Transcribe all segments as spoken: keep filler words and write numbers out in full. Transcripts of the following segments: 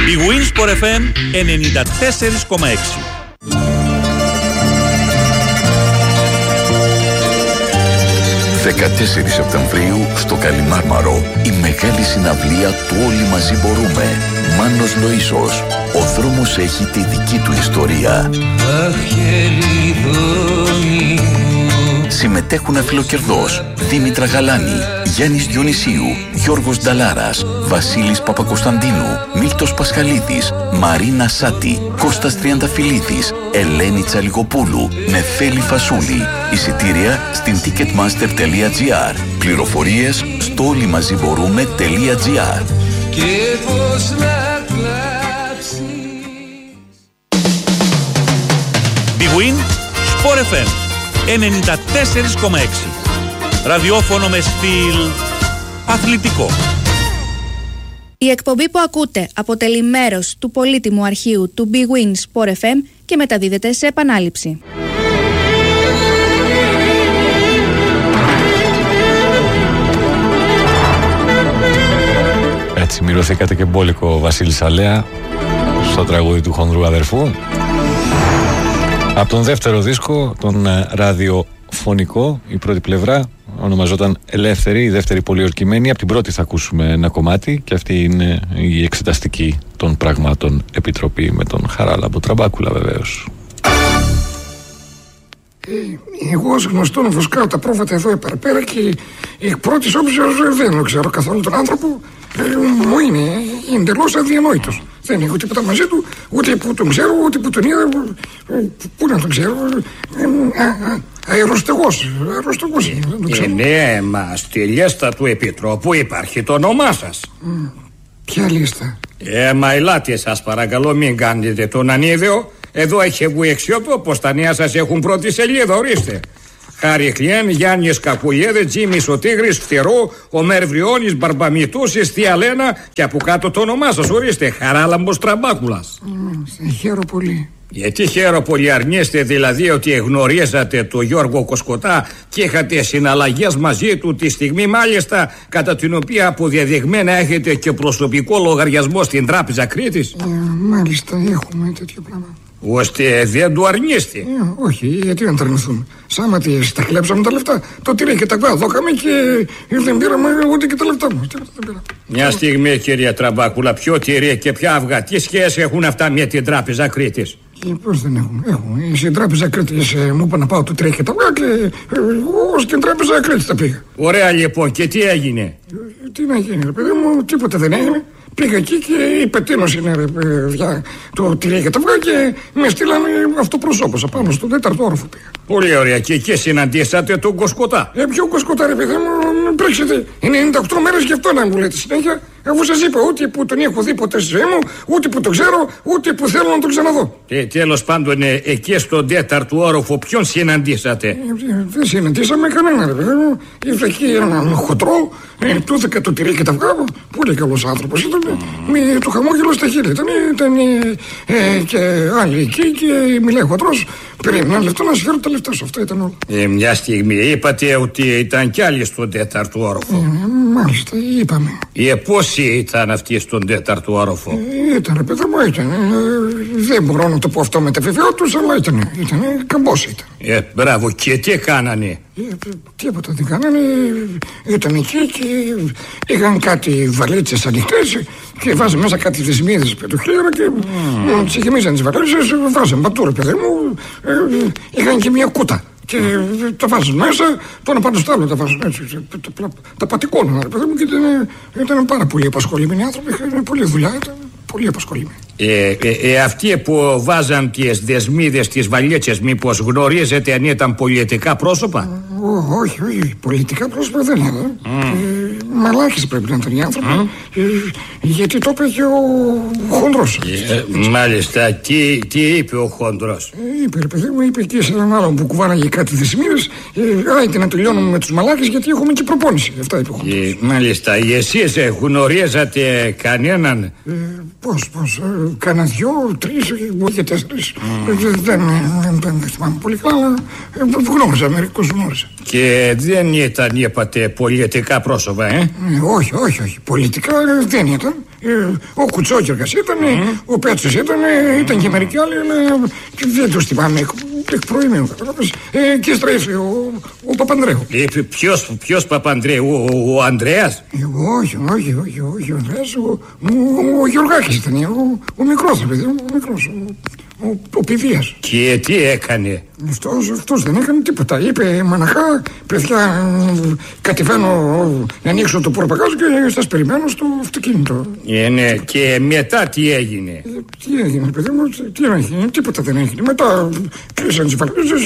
Η Winsport εφ εμ ενενήντα τέσσερα κόμμα έξι. δεκατέσσερις Σεπτεμβρίου στο Καλιμάρμαρο η μεγάλη συναυλία του Όλοι Μαζί Μπορούμε. Μάνος Λοΐσος. Ο δρόμος έχει τη δική του ιστορία. Συμμετέχουν αφιλοκερδός Δήμητρα Γαλάνη, Γιάννης Διονυσίου, Γιώργος Νταλάρας, Βασίλης Παπακοσταντίνου, Μίλτος Πασχαλίδης, Μαρίνα Σάτη, Κώστας Τριανταφυλλίδης, Ελένη Τσαλιγοπούλου, Νεφέλη Φασούλη. Εισιτήρια στην ticketmaster τελεία gr. Πληροφορίες στο όλοιμαζιμπορούμε τελεία gr. Big Win Sport εφ εμ ενενήντα τέσσερα κόμμα έξι. Ραδιόφωνο με στυλ αθλητικό. Η εκπομπή που ακούτε αποτελεί μέρος του πολύτιμου αρχείου του Big Win Sport εφ εμ και μεταδίδεται σε επανάληψη. Έτσι μυρωθήκατε και μπόλικο Βασίλη Σαλέα στο τραγούδι του χονδρού αδερφού. Από τον δεύτερο δίσκο, τον ραδιοφωνικό, η πρώτη πλευρά ονομαζόταν Ελεύθερη, η δεύτερη πολύ ορκημένη. Από την πρώτη θα ακούσουμε ένα κομμάτι και αυτή είναι η εξεταστική των πραγμάτων επιτροπή με τον Χαράλαμπο Τραμπάκουλα βεβαίως. Ε, εγώ ως γνωστόν βοσκάω τα πρόβατα εδώ επαρπέρα και εκ πρώτης όψεως δεν ξέρω καθόλου τον άνθρωπο. Ε, μου είναι εντελώς αδιανόητος. Δεν έχω τίποτα μαζί του, ούτε που τον ξέρω, ούτε που τον είδα. Πού να τον ξέρω. Αεροστεγός. Αεροστεγός είναι, δεν τον ξέρω. Ε, ναι, μα στη λίστα του Επιτρόπου υπάρχει το όνομά σας. Mm, ποια λίστα? Ε, μα ελάτε σας παρακαλώ, μην κάνετε τον ανίδεο. Εδώ έχει βγει εξιότο πως τα νέα σας έχουν πρώτη σελίδα, ορίστε. Χάρη Χλιέν, Γιάννης Κακουλιέδε, Τζίμις ο Τίγρης, Φτερό, ο Μερβριώνης, Μπαρμπαμητούσης, Θεία Λένα και από κάτω το όνομά σας, ορίστε, Χαράλαμπος Τραμπάκουλας. Mm, χαίρομαι πολύ. Γιατί χαίρομαι πολύ, αρνείστε δηλαδή ότι γνωρίζατε τον Γιώργο Κοσκοτά και είχατε συναλλαγές μαζί του τη στιγμή μάλιστα κατά την οποία αποδεδειγμένα έχετε και προσωπικό λογαριασμό στην Τράπεζα Κρήτης? Ε, μάλιστα έχουμε τέτοιο πράγμα. Ώστε δεν του αρνείστε? Ε, όχι, γιατί να τα αρνηθούμε. Σαν ότι τα κλέψαμε τα λεφτά. Το τυρί και τα κουά δώκαμε και δεν πήραμε ούτε και τα λεφτά μας. Μια στιγμή, κυρία Τραμπάκουλα, ποιο τυρί και ποια αυγά, τι σχέση έχουν αυτά με την Τράπεζα Κρήτης? Και πώς δεν έχουμε? Έχουμε. Στην Τράπεζα Κρήτης ε, μου είπα να πάω το τυρί και τα αυγά και εγώ ε, στην Τράπεζα Κρήτης τα πήγα. Ωραία λοιπόν, και τι έγινε? Ε, τι να γίνει, ρε παιδί μου, τίποτα δεν έγινε. Πήγα εκεί και η πετίνος είναι ρε παιδιά το τυρί και τα αυγά και με στείλανε αυτοπροσώπως απάνω στον τέταρτο όροφο πήγα. Πολύ ωραία, και εκεί συναντήσατε τον Κοσκοτά? Ε, ποιο Κοσκοτά ρε παιδί μου, πρίξετε ενενήντα οκτώ μέρες και αυτό να μου λέτε συνέχεια, αφού σας είπα ούτε που τον έχω δει ποτέ στη ζωή μου, ούτε που τον ξέρω, ούτε που θέλω να τον ξαναδώ. Και τέλος πάντων ε, εκεί στον τέταρτο όροφο ποιον συναντήσατε? Ε, δεν συναντήσαμε κανένα ρε παιδί μου, ήρθε εκεί έναν χοντρό, ε, του έδωκα το τυρί και τα αυγά, πολύ καλός άνθρωπος ήταν, mm. με το χαμόγελο στα χείλη ήταν, ήταν ε, και άλλοι εκεί και μιλάει χοντρός. Περίμενα ένα λεπτό να σου φέρω τα λεφτά σου, αυτό ήταν όλο. Ε, μια στιγμή είπατε ότι ήταν κι άλλοι στον τέταρτο όροφο. Ε, μάλιστα, είπαμε. Ε, πόσοι ήταν αυτοί στον τέταρτο όροφο? Ε, ήταν ρε παιδί μου, ήταν. Ε, δεν μπορώ να το πω αυτό με τα βεβαιότητας, αλλά ήταν. Ήταν, καμπός ήταν. Ε, μπράβο, και τι κάνανε? Ε, τίποτα δεν κάνανε. Ήταν εκεί και είχαν κάτι βαλίτσες ανοιχτές και βάζανε μέσα κάτι δεσμίδες πετοχύρα και mm. τις γεμίζαν τις βαλίτσες, βάζανε πατούρα παιδί μου, ε, είχαν και μια κούτα και mm. τα βάζουν μέσα, το ένα πάνω στο άλλο τα βάζουν έτσι, τα, τα, τα πατικώνουν ρε παιδί μου και ήταν, ήταν πάρα πολύ απασχολημένοι άνθρωποι, είχαν πολλή δουλειά, ήταν πολύ απασχολημένοι. Ε, ε, ε, αυτοί που βάζαν τις δεσμίδες, τις βαλίτσες, μήπως γνωρίζετε αν ήταν πολιτικά πρόσωπα? Ό, όχι, όχι, πολιτικά πρόσωπα δεν είναι. Mm. Ε, μαλάκες πρέπει να ήταν οι άνθρωποι. Mm. Ε, γιατί το είπε και ο χοντρός. Ε, μάλιστα, τι, τι είπε ο χοντρός? Ε, είπε ρε παιδί μου, είπε εκεί σε έναν άλλον που κουβάναγε κάτι δεσμίδες. Ε, άιτε να τελειώνουμε με τους μαλάκες γιατί έχουμε και προπόνηση. Αυτά είπε ο χοντρός. Ε, μάλιστα, εσείς γνωρίζατε κανέναν? Ε, πώς, πώς, ε, κάνα δυο, τρεις, μπορεί και τέσσερις. Mm. Ε, δεν, δεν, δεν θυμάμαι πολύ καλά, αλλά ε, γνώριζα, μερικούς γνώριζα. Και δεν ήταν, είπατε, πολιτικά πρόσωπα, ε? Ε, όχι, όχι, όχι. Πολιτικά δεν ήταν. Ε, ο Κουτσόκεργας ήταν, mm. ο Πέτσος ήταν, ήταν και μερικοί άλλοι, αλλά δεν τους θυμάμαι εκ προημίου. Ε, και στρέφει ο, ο Παπανδρέου. Ε, ποιος, ποιος Παπανδρέου, ο, ο, ο Ανδρέας? Ε, όχι, όχι, όχι, όχι, ο Ανδρέας, ο, ο, ο Γιωργάκης ήταν, ο, ο μικρός, παιδί, ο μικρός, ο, ο, ο Πηδίας. Και τι έκανε? Αυτός, αυτός δεν έκανε τίποτα. Είπε μαναχά, παιδιά, κατεβαίνω να ανοίξω το πορπαγκάζ και σας περιμένω στο αυτοκίνητο. Ε, ναι, και μετά τι έγινε? Ε, τι έγινε, παιδί μου, τι έγινε, τίποτα δεν έγινε. Μετά κλείσαν τις βαλίτσες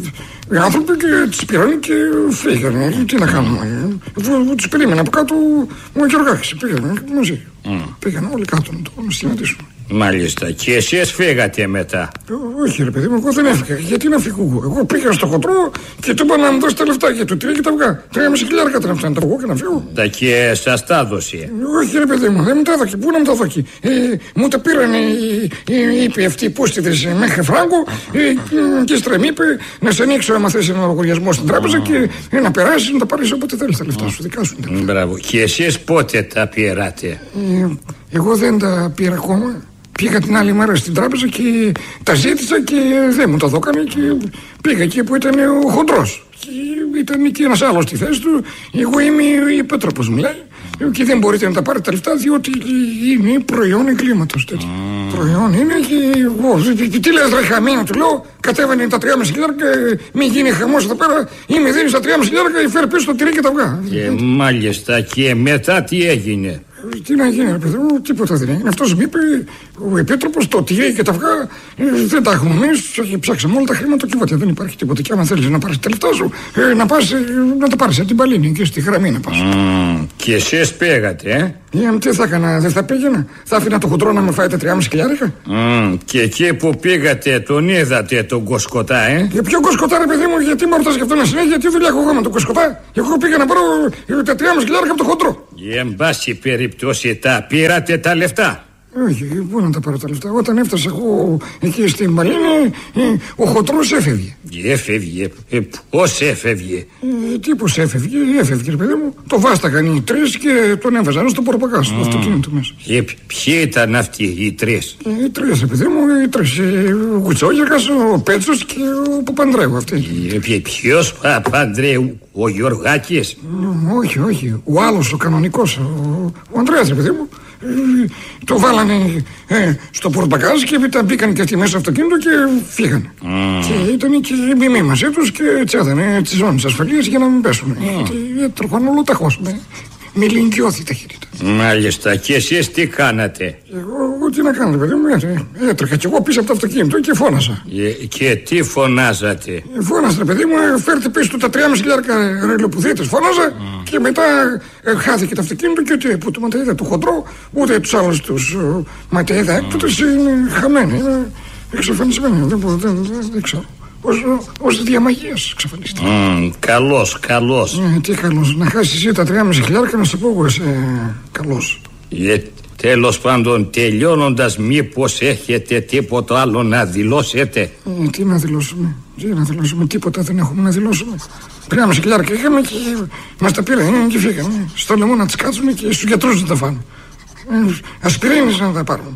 οι άνθρωποι και τις πήραν και φύγανε. Τι να κάνουμε, αφού τους περίμενα από κάτω ο Γιωργάκης, πήγανε μαζί. Mm. Πήγαν όλοι κάτω να το συναντήσουν. Μάλιστα, και εσείς φύγατε μετά? Όχι ρε παιδί μου, εγώ δεν έφυγα. Γιατί να φύγω? Εγώ πήγα στο χοντρό και του είπα να μου δώσει τα λεφτά για το τυρί και τα αυγά. Τρία μισή χιλιάρικα ήταν αυτά, να τα βγω και να φύγω. Τα και σας τα έδωσε? Όχι ρε παιδί μου, δεν μου τα έδωκε. Πού να μου τα δώσει? Ε, μου τα πήραν οι, οι, οι αυτοί οι πούστιδες μέχρι φράγκο ε, και στρεμ είπε να σε ανοίξω άμα θες ένα λογαριασμό στην τράπεζα και ε, να περάσεις να τα πάρεις όποτε θέλεις τα λεφτά σου, δικά σου. Μπράβο. Και εσείς πότε τα πήρατε? Ε, εγώ δεν τα πήρα ακόμα. Πήγα την άλλη μέρα στην τράπεζα και τα ζήτησα και δεν μου τα δώκανε και πήγα εκεί που ήταν ο χοντρός. Και ήταν και ένας άλλος στη θέση του. Εγώ είμαι η επέτροπος, μου λέει, και δεν μπορείτε να τα πάρετε τα λεφτά διότι είναι προϊόν εγκλήματος. Mm. Προϊόν είναι και εγώ. Τι, τι λες ρε χαμένα, του λέω, κατέβαινε τα τρία μισή χιλιάρικα, μην γίνει χαμός εδώ πέρα, ή με δίνεις τα τρία μισή χιλιάρικα, φέρε πίσω το τυρί και τα αυγά. Και μάλιστα, και μετά τι έγινε? Τι να γίνει, ρε παιδί μου, τίποτα δεν έγινε. Αυτός μου είπε, ο επίτροπος, το τυρί και τα αυγά ε, δεν τα έχουμε εμείς. Ψάξαμε όλα τα χρήματα και ποτέ δεν υπάρχει τίποτα. Και άμα θέλεις να πάρεις τα λεφτά σου, ε, να, πας, ε, να τα πάρεις από την Παλίνη και στη γραμμή να πας. Mm, και εσείς πήγατε, ε? Ε, τι θα έκανα, δεν θα πήγαινα? Θα άφηνα το χοντρό να με φάει τα τριάμισι χιλιάρικα. Mm, και εκεί που πήγατε, τον είδατε τον Κοσκοτά, ε? Για ποιο Κοσκοτά, ρε παιδί μου, γιατί με ρωτάς γι' αυτό να συνέχεια, τι δουλειά έχω εγώ με τον Κοσκοτά? Εγώ πήγα να πάρω ε, τα τριάμισι χιλιάρικα από το χοντρό. Εν πάση περιπτώσει, τα πήρατε τα λεφτά? Όχι, πού να τα πάρω τα λεφτά? Όταν έφτασα εγώ εκεί στην Παλίνη, ε, ο χοντρός έφευγε. Έφευγε? Ε, πώς έφευγε? Ε, τι πώς έφευγε, έφευγε ρε παιδί μου. Το βάσταγαν οι τρεις και τον έβαζαν στο πορπαγκάζ, στο mm. αυτοκίνητο μέσα. Και ποιοι ήταν αυτοί οι τρεις? Ε, οι τρεις ρε παιδί μου, οι τρεις. Ε, ο Κουτσόγερκας, ο Πέτσος και ο Παπανδρέου αυτοί. Ε, ποιος Παπανδρέου? Ο Γιωργάκης? Ε, όχι, όχι. Ο άλλος, ο κανονικός, ο, ο Ανδρέας ρε παιδί μου. Ε, το βάλανε ε, στο πορτμπαγκάζ και μετά μπήκαν και αυτοί μέσα στο αυτοκίνητο και φύγανε. Mm. Και ήταν και οι μιμοί μαζί τους και τσέδανε τις ζώνες ασφαλείας για να μην πέσουν. Mm. Και τροχάνε όλο τα χώσουμε. Με λυγκιώθη ταχύτητα. Μάλιστα, και εσείς τι κάνατε? Εγώ τι να κάνω, παιδί μου, ε, έτρεχα κι εγώ πίσω από το αυτοκίνητο και φώνασα. Ε, και τι φωνάζατε? Ε, φώνασα, παιδί μου, ε, φέρτε πίσω τα τρία μισή χιλιάρικα ρελοπουδίτες, φώναζα mm. και μετά ε, χάθηκε το αυτοκίνητο και ούτε που το ματαίδα του χοντρό, ούτε τους άλλους τους ε, ματαίδα έκτοτες είναι χαμένοι, είναι εξαφανισμένοι, δεν, δεν, δεν, δεν ξέρω. Ως, ως διαμαγείας εξαφανίστηκε. Mm, καλός, καλός. Ε, τι καλός, να χάσεις εσύ τα τρία μισή χιλιάρικα να σε πω εγώ, είσαι καλός. Ε, τέλος πάντων, τελειώνοντας, μήπως έχετε τίποτα άλλο να δηλώσετε? Ε, τι να δηλώσουμε, τι να δηλώσουμε, τίποτα δεν έχουμε να δηλώσουμε. τρία μισή χιλιάρικα είχαμε και μας τα πήραν ε, και φύγανε. Στο λαιμό να τις κάτσουμε και στους γιατρούς να τα φάνε. Ε, ασπιρίνες να τα πάρουν.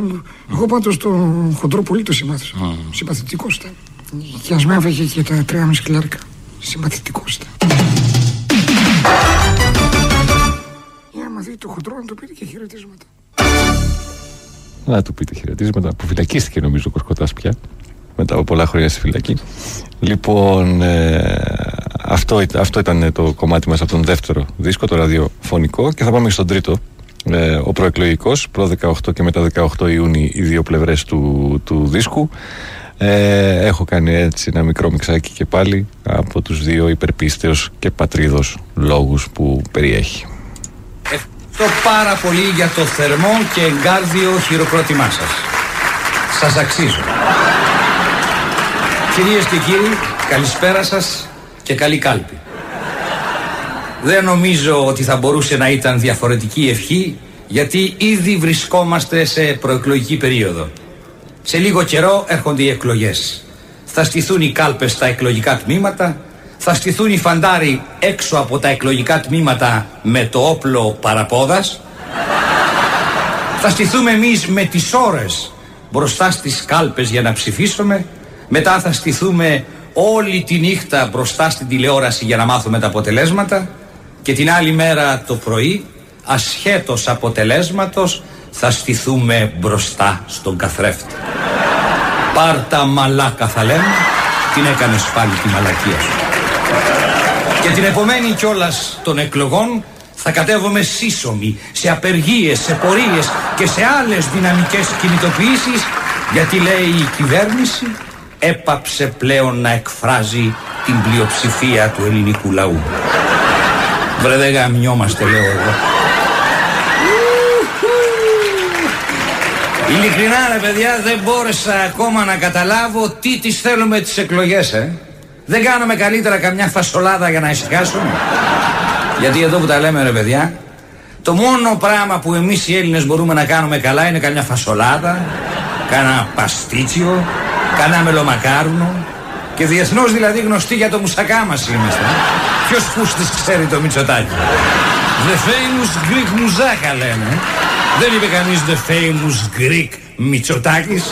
Εγώ πάντως το χοντρό πολύ το συμμάθησα. Mm. Συμπαθητικός ήταν. Και ας με έφαγε και τα τρία μισή χιλιάρικα. Συμπαθητικός ήταν. Για άμα δει το χοντρό να του πείτε και χαιρετίσματα. Να του πείτε χαιρετίσματα. Αποφυλακίστηκε νομίζω ο Κοσκοτάς πια, μετά από πολλά χρόνια στη φυλακή. Λοιπόν, ε, αυτό, αυτό ήταν το κομμάτι μας από τον δεύτερο δίσκο, το ραδιοφωνικό, και θα πάμε στον τρίτο. Ε, ο προεκλογικός, προ δεκαοκτώ και μετά δεκαοκτώ Ιούνιου, οι δύο πλευρές του, του δίσκου. Ε, έχω κάνει έτσι ένα μικρό μιξάκι και πάλι από τους δύο υπερπίστεως και πατρίδος λόγους που περιέχει. Ευχαριστώ πάρα πολύ για το θερμό και εγκάρδιο χειροκρότημά σας. Σας αξίζω. Κυρίες και κύριοι, καλησπέρα σας και καλή κάλπη. Δεν νομίζω ότι θα μπορούσε να ήταν διαφορετική ευχή, γιατί ήδη βρισκόμαστε σε προεκλογική περίοδο. Σε λίγο καιρό έρχονται οι εκλογές. Θα στηθούν οι κάλπες στα εκλογικά τμήματα, Θα στηθούν οι φαντάροι έξω από τα εκλογικά τμήματα με το όπλο παραπόδας. Θα στηθούμε εμείς με τις ώρες μπροστά στις κάλπες για να ψηφίσουμε. Μετά θα στηθούμε όλη τη νύχτα μπροστά στην τηλεόραση για να μάθουμε τα αποτελέσματα. Και την άλλη μέρα το πρωί, ασχέτως αποτελέσματος, θα στηθούμε μπροστά στον καθρέφτη. Πάρτα μαλάκα θα λέμε, την έκανες πάλι τη μαλακία σου. Και την επομένη κιόλας των εκλογών θα κατέβουμε σύσσωμοι σε απεργίες, σε πορείες και σε άλλες δυναμικές κινητοποιήσεις, γιατί λέει η κυβέρνηση έπαψε πλέον να εκφράζει την πλειοψηφία του ελληνικού λαού. Βρε δεν γαμιόμαστε, λέω εγώ. Ειλικρινά ρε παιδιά, δεν μπόρεσα ακόμα να καταλάβω τι τις θέλουμε τις εκλογές, ε. Δεν κάνουμε καλύτερα καμιά φασολάδα για να ησυχάσουμε? Γιατί εδώ που τα λέμε ρε παιδιά, το μόνο πράγμα που εμείς οι Έλληνες μπορούμε να κάνουμε καλά είναι καμιά φασολάδα, κάνα παστίτσιο, κάνα μελομακάρουνο. Και διεθνώς δηλαδή γνωστοί για το μουσακά μας είμαστε. Ποιος πούστης ξέρει το Μητσοτάκη? The famous Greek μουζάκα λένε. Δεν είπε κανείς the famous Greek Μητσοτάκης?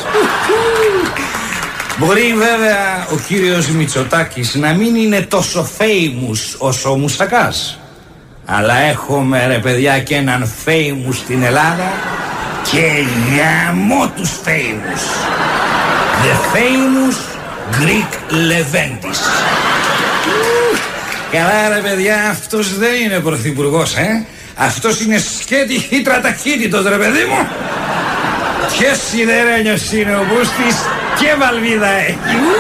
Μπορεί βέβαια ο κύριος Μητσοτάκης να μην είναι τόσο famous όσο ο μουσακάς, αλλά έχουμε ρε παιδιά και έναν famous στην Ελλάδα και γαμώ τους famous. The famous Greek Leventis. Καλά ρε παιδιά, αυτός δεν είναι πρωθυπουργός, ε. Αυτός είναι σκέτη χύτρα ταχύτητος ρε παιδί μου. Και σιδερένιος είναι ο Μπούστης και βαλβίδα έχει.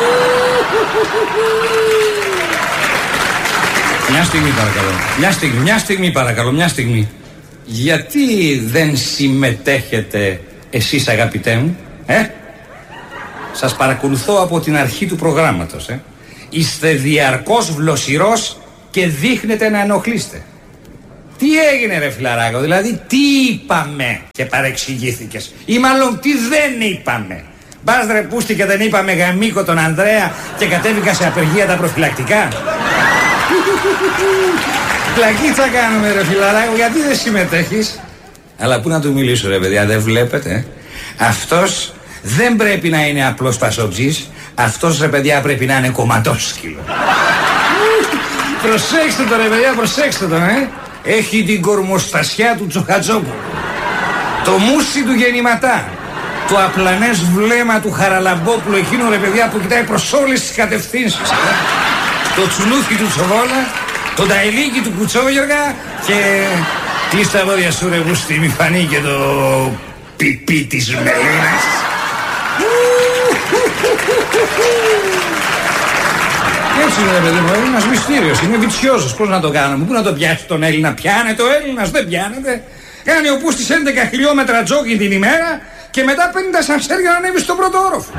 Μια στιγμή παρακαλώ. Μια στιγμή, μια στιγμή παρακαλώ, μια στιγμή. Γιατί δεν συμμετέχετε εσείς αγαπητέ μου, ε? Σας παρακολουθώ από την αρχή του προγράμματος, ε. Είστε διαρκώς βλοσιρός και δείχνετε να ενοχλείστε. Τι έγινε ρε φιλαράκο, δηλαδή τι είπαμε και παρεξηγήθηκες? Ή μάλλον τι δεν είπαμε? Μπας ρε πούστη και δεν είπαμε γαμίκο τον Ανδρέα και κατέβηκα σε απεργία τα προφυλακτικά? Πλακίτσα κάνουμε ρε φιλαράκο, γιατί δεν συμμετέχεις? Αλλά πού να του μιλήσω ρε παιδιά, δεν βλέπετε? Αυτός δεν πρέπει να είναι απλός πασοψής. Αυτός ρε παιδιά πρέπει να είναι κομματόσκυλο. Προσέξτε το ρε παιδιά, προσέξτε τον, ε. Έχει την κορμοστασιά του Τσοχατζόπουλου, το μουσι του γεννηματά, το απλανές βλέμμα του Χαραλαμπόπουλου, εκείνο ρε παιδιά που κοιτάει προς όλες τις κατευθύνσεις, ε. Το τσουλούθι του Τσοβόλα, το ταηλίκι του Κουτσόγιοργα και κλείς τα βόδια σου ρε Βούστη, μη φανεί και το πιπί της Μελίνας. Έτσι είναι παιδί μου, Έλληνας μυστήριος, είναι βιτσιόζος, πώς να το κάνουμε, πού να το πιάσει τον Έλληνα? Πιάνεται ο Έλληνας, δεν πιάνεται. Κάνει ο Πούστης έντεκα χιλιόμετρα τζόκινγκ την ημέρα και μετά παίρνει τα σανσέρ για να ανέβει στον πρώτο όροφο.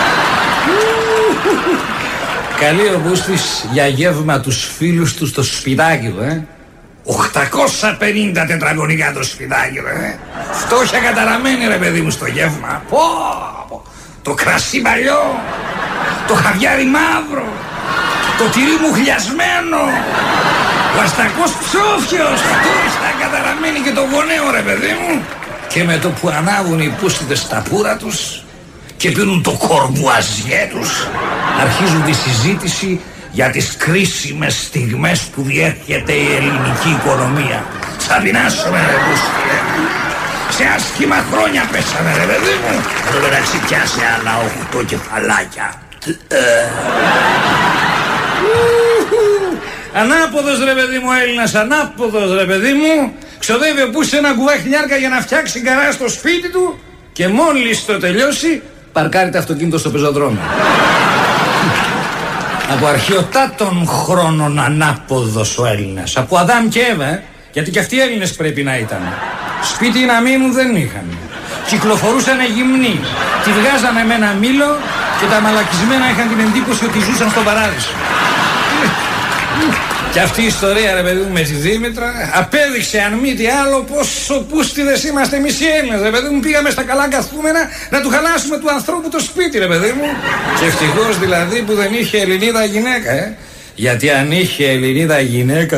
Καλεί ο Πούστης για γεύμα τους φίλους του στο σπιτάκι του, ε. οκτακόσια πενήντα τετραγωνικά το σπιτάκι του, ε. Φτώχεια καταραμένη ρε παιδί μου στο γεύμα. Πω, πω. Το κρασί παλιό, το χαβιάρι μαύρο, το τυρί μου χλιασμένο, ο αστακός ψόφιος, φτώχεια καταραμένη και το γονέο ρε παιδί μου. Και με το που ανάβουν οι πούστιδες στα πουρα τους και πίνουν το κορμπουαζιέ τους, αρχίζουν τη συζήτηση για τις κρίσιμες στιγμές που διέρχεται η ελληνική οικονομία. Θα πεινάσουμε ρε Πούστη, σε άσχημα χρόνια πέσαμε ρε παιδί μου. Εδώ μεταξύ πιάσε άλλα οχτώ κεφαλάκια. Ανάποδος ρε παιδί μου Έλληνας, ανάποδος ρε παιδί μου. Ξοδεύει ο Πούστης ένα κουβά χιλιάρκα για να φτιάξει γκαράζ στο σπίτι του και μόλις το τελειώσει παρκάρει το αυτοκίνητο στο πεζοδρόμιο. Από αρχαιοτάτων χρόνων ανάποδος ο Έλληνας. Από Αδάμ και Εύα, ε? Γιατί και αυτοί οι Έλληνες πρέπει να ήταν. Σπίτι να μείνουν δεν είχαν. Κυκλοφορούσαν γυμνοί. Τη βγάζανε με ένα μήλο και τα μαλακισμένα είχαν την εντύπωση ότι ζούσαν στον παράδεισο. Και αυτή η ιστορία ρε παιδί μου με τη Δήμητρα απέδειξε αν μη τι άλλο πόσο πούστιδες είμαστε εμείς οι Έλληνες ρε παιδί μου. Πήγαμε στα καλά καθούμενα να του χαλάσουμε του ανθρώπου το σπίτι ρε παιδί μου. Και ευτυχώς δηλαδή που δεν είχε Ελληνίδα γυναίκα, ε. Γιατί αν είχε Ελληνίδα γυναίκα...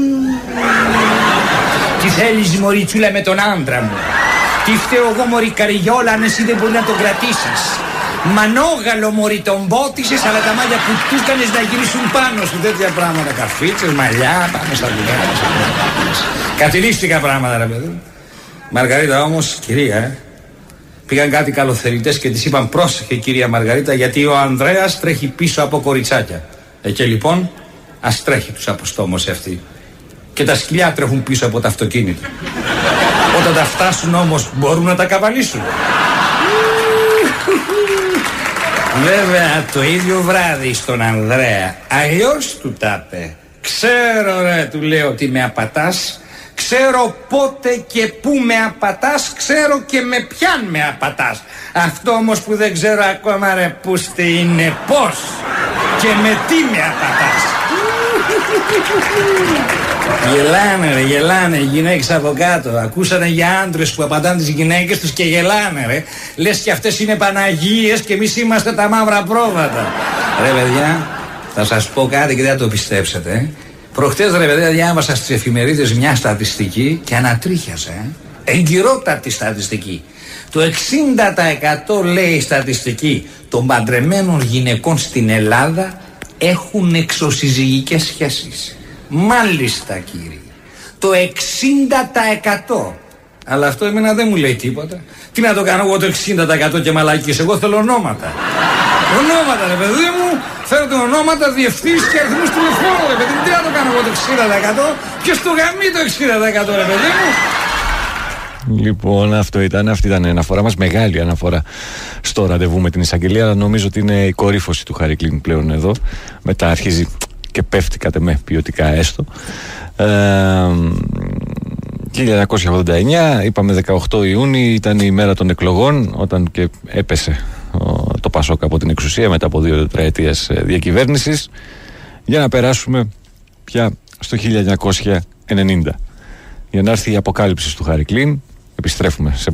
Τι θέλεις μωριτσούλα με τον άντρα μου? Τι φταίω εγώ μωρή καριόλα αν εσύ δεν μπορεί να τον κρατήσεις? Μανόγαλο μωρή τον μπότισες, αλλά τα μάλια που του έκανες να γυρίσουν πάνω σου. Τέτοια πράγματα, καφίτσες, μαλλιά, πάμε στα δουλειά. Κατηνίστηκα πράγματα ρε παιδί. Μαργαρίτα όμως, κυρία, ε, πήγαν κάτι καλοθερητές και της είπαν πρόσεχε κυρία Μαργαρίτα, γιατί ο Ανδρέας τρέχει πίσω από κοριτσάκια. Ε, και λοιπόν ας τρέχει τους αποστόμως αυτή. Και τα σκυλιά τρέχουν πίσω από τα αυτοκίνητα. Όταν τα φτάσουν όμως μπορούν να τα καβαλήσουν. Βέβαια το ίδιο βράδυ στον Ανδρέα αλλιώς του τα είπε. Ξέρω ρε, του λέω, ότι με απατάς. Ξέρω πότε και πού με απατάς. Ξέρω και με ποιαν με απατάς. Αυτό όμως που δεν ξέρω ακόμα ρε πούστη είναι πώς και με τι με απατάς. Γελάνε ρε, γελάνε οι γυναίκες από κάτω. Ακούσανε για άντρες που απαντάνε τις γυναίκες τους και γελάνε ρε. Λες και αυτές είναι Παναγίες και εμείς είμαστε τα μαύρα πρόβατα. Ρε παιδιά, θα σας πω κάτι και δεν θα το πιστέψετε. ε. Προχτές ρε παιδιά διάβασα στις εφημερίδες μια στατιστική και ανατρίχιασα. Ε. Εγκυρότατη στατιστική. Το εξήντα τοις εκατό λέει η στατιστική των παντρεμένων γυναικών στην Ελλάδα έχουν εξωσυζυγικές σχέσεις. Μάλιστα κύριε, το εξήντα τοις εκατό. Αλλά αυτό εμένα δεν μου λέει τίποτα. Τι να το κάνω εγώ το εξήντα τοις εκατό και μαλακίες? Εγώ θέλω ονόματα. Ονόματα ρε παιδί μου. Θέλω τα ονόματα, διευθύνσεις και αριθμούς τηλεφώνου ρε παιδί μου. Τι να το κάνω εγώ το εξήντα τοις εκατό? Ποιος το γαμεί το εξήντα τοις εκατό ρε παιδί μου? Λοιπόν, αυτό ήταν, αυτή ήταν η αναφορά μας, μεγάλη αναφορά στο ραντεβού με την εισαγγελία. Αλλά νομίζω ότι είναι η κορύφωση του Χαρικλίν πλέον εδώ. Μετά αρχίζει και πέφτει κατ' εμέ ποιοτικά έστω. Ε, χίλια εννιακόσια ογδόντα εννιά, είπαμε δεκαοκτώ Ιούνιου, ήταν η μέρα των εκλογών, όταν και έπεσε ο, το Πασόκ από την εξουσία μετά από δύο τετραετίες διακυβέρνησης. Για να περάσουμε πια στο χίλια εννιακόσια ενενήντα, για να έρθει η αποκάλυψη του Χαρικλίν. Επιστρέφουμε σε